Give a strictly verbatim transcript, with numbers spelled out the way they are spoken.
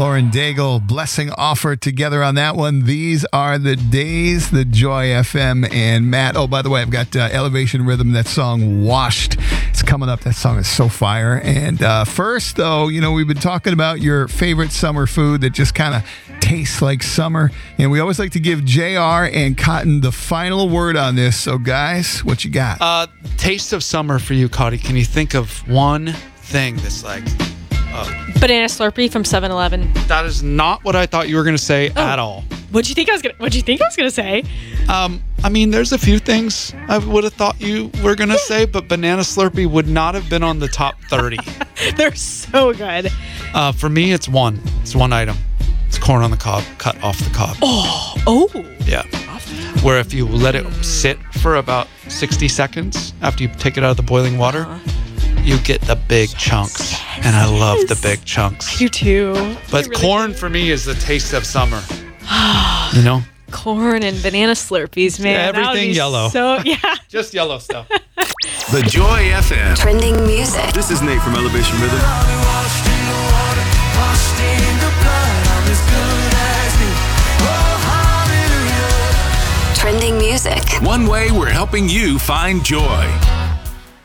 Lauren Daigle, Blessing Offer together on that one. These are the days, the Joy F M and Matt. Oh, by the way, I've got uh, Elevation Rhythm, that song Washed. It's coming up. That song is so fire. And uh, first, though, you know, we've been talking about your favorite summer food that just kind of tastes like summer. And we always like to give J R and Cotton the final word on this. So, guys, what you got? Uh, taste of summer for you, Cotty. Can you think of one thing that's like... Uh, Banana Slurpee from seven eleven. That is not what I thought you were going to say oh. at all. What'd you think I was gonna? What'd you think I was gonna say? Um, I mean, there's a few things I would have thought you were gonna say, but Banana Slurpee would not have been on the top thirty. They're so good. Uh, for me, it's one. It's one item. It's corn on the cob, cut off the cob. Oh, oh. Yeah. Where if you let it sit for about sixty seconds after you take it out of the boiling water, uh-huh. you get the big chunks. Yes. And I love the big chunks. I do too. But really corn do. For me is the taste of summer. You know? Corn and banana Slurpees, man. Yeah, everything yellow. So, yeah. Just yellow stuff. The Joy F M. Trending music. This is Nate from Elevation Rhythm. Trending music. One way we're helping you find joy.